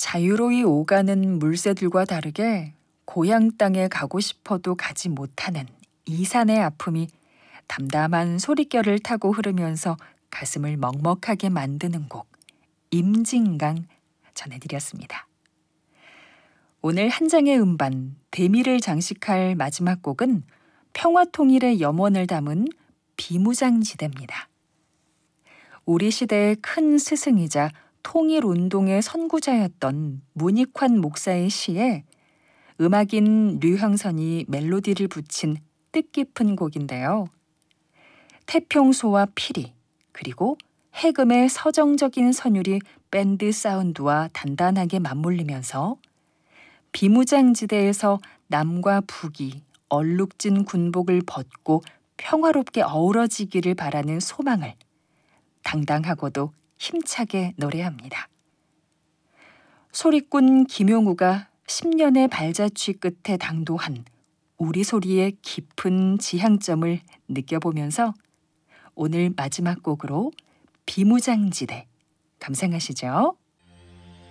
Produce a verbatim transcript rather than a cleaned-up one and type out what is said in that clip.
자유로이 오가는 물새들과 다르게 고향 땅에 가고 싶어도 가지 못하는 이 산의 아픔이 담담한 소릿결을 타고 흐르면서 가슴을 먹먹하게 만드는 곡 임진강 전해드렸습니다. 오늘 한 장의 음반 대미를 장식할 마지막 곡은 평화통일의 염원을 담은 비무장지대입니다. 우리 시대의 큰 스승이자 통일운동의 선구자였던 문익환 목사의 시에 음악인 류형선이 멜로디를 붙인 뜻깊은 곡인데요. 태평소와 피리 그리고 해금의 서정적인 선율이 밴드 사운드와 단단하게 맞물리면서 비무장지대에서 남과 북이 얼룩진 군복을 벗고 평화롭게 어우러지기를 바라는 소망을 당당하고도 힘차게 노래합니다. 소리꾼 김용우가 십 년의 발자취 끝에 당도한 우리 소리의 깊은 지향점을 느껴보면서 오늘 마지막 곡으로 비무장지대 감상하시죠.